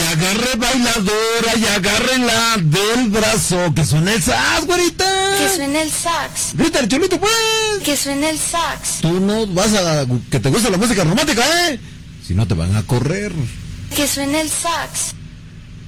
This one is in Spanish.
agarre bailadora y agárrenla del brazo. Que suene el sax, güerita. Que suene el sax. Grita el Cholito, pues. Que suene el sax. Tú no vas a... que te gusta la música romántica, ¿eh? Si no te van a correr. Que suene el sax.